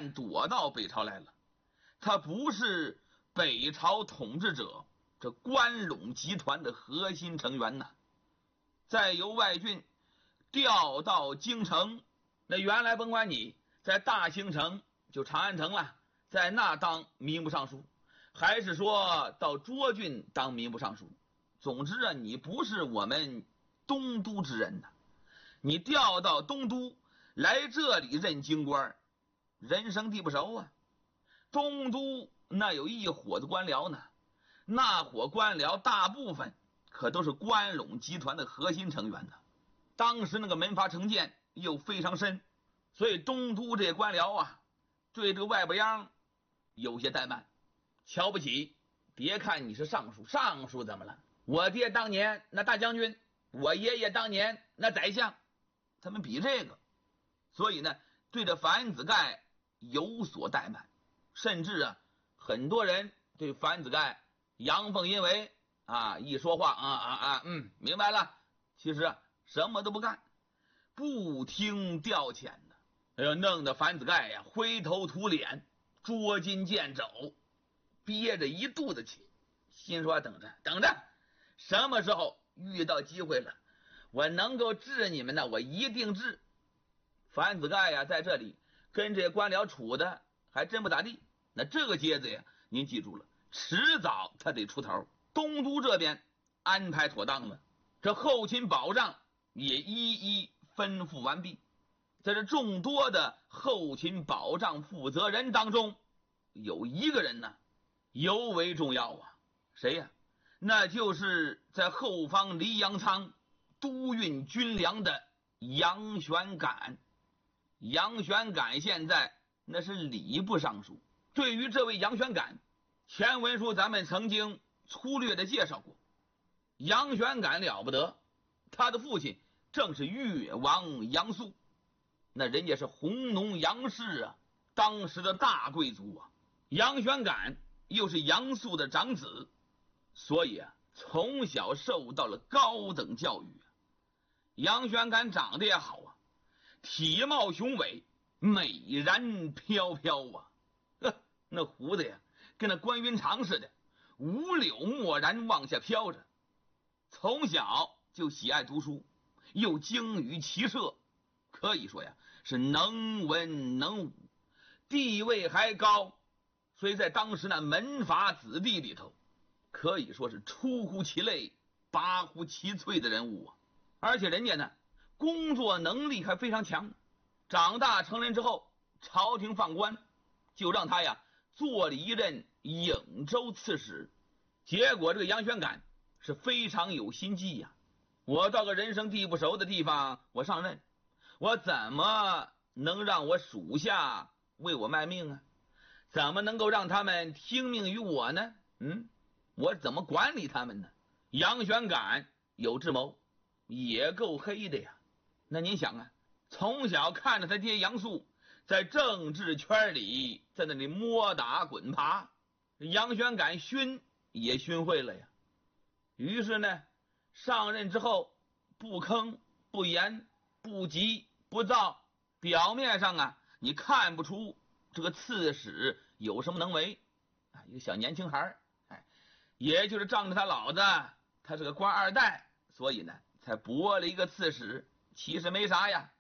然躲到北朝来了。他不是北朝统治者这关陇集团的核心成员呐。再由外郡调到京城，那原来甭管你在大兴城就长安城了，在那当民部尚书，还是说到涿郡当民部尚书，总之啊，你不是我们东都之人呐。你调到东都来这里任京官，人生地不熟啊。东都那有一伙子官僚呢，那伙官僚大部分可都是关陇集团的核心成员呢。当时那个门阀成见又非常深，所以东都这官僚啊，对这个外边央有些怠慢，瞧不起。别看你是尚书，尚书怎么了？我爹当年那大将军，我爷爷当年那宰相，他们比这个。所以呢，对这樊子盖有所怠慢，甚至啊，很多人对樊子盖阳奉阴违啊，一说话明白了，其实啊什么都不干，不听调遣的。哎呦，弄得樊子盖呀灰头土脸，捉襟见肘，憋着一肚子气，心说等着，什么时候遇到机会了，我能够治你们呢，我一定治。樊子盖呀在这里跟这官僚处的还真不咋地，那这个节子呀您记住了，迟早他得出头。东都这边安排妥当了，这后勤保障也一一吩咐完毕。在这众多的后勤保障负责人当中，有一个人呢尤为重要啊。谁呀？那就是在后方黎阳仓督运军粮的杨玄感。杨玄感现在那是礼部尚书。对于这位杨玄感，前文书咱们曾经粗略的介绍过。杨玄感了不得，他的父亲正是越王杨素，那人家是弘农杨氏啊，当时的大贵族啊。杨玄感又是杨素的长子，所以啊从小受到了高等教育啊。杨玄感长得也好啊，体貌雄伟，美然飘飘啊，那胡子呀跟那关云长似的，五柳漠然往下飘着。从小就喜爱读书，又精于骑射，可以说呀是能文能武，地位还高，所以在当时那门阀子弟里头，可以说是出乎其类，拔乎其萃的人物啊。而且人家呢工作能力还非常强，长大成人之后，朝廷放官，就让他呀做了一任颍州刺史。结果这个杨玄感是非常有心计呀。我到个人生地不熟的地方，我上任，我怎么能让我属下为我卖命啊？怎么能够让他们听命于我呢？我怎么管理他们呢？杨玄感有智谋，也够黑的呀。那您想啊，从小看着他爹杨素在政治圈里在那里摸打滚爬，杨玄感熏也熏会了呀。于是呢，上任之后不吭不言不急不躁，表面上啊你看不出这个刺史有什么能为，一个小年轻孩，也就是仗着他老子他是个官二代，所以呢才拨了一个刺史，其实没啥呀。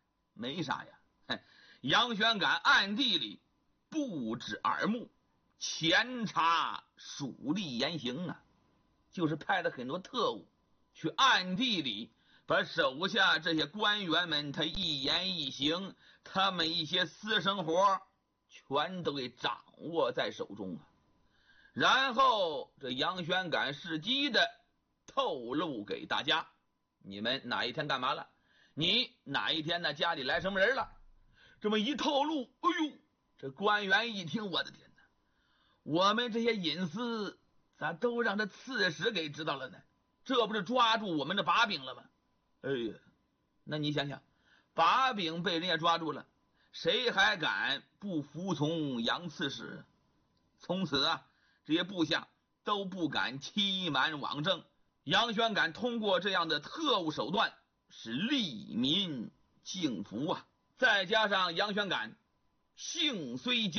杨玄感暗地里布置耳目，前查属吏言行啊，就是派了很多特务去暗地里把手下这些官员们他一言一行，他们一些私生活全都给掌握在手中啊。然后这杨玄感伺机的透露给大家，你们哪一天干嘛了，你哪一天呢家里来什么人了。这么一透露，哎呦，这官员一听，我的天哪，我们这些隐私咋都让这刺史给知道了呢？这不是抓住我们的把柄了吗？哎呀，那你想想，把柄被人家抓住了，谁还敢不服从杨刺史？从此啊，这些部下都不敢欺瞒罔正。杨玄感通过这样的特务手段，使利民敬服啊。再加上杨玄感性虽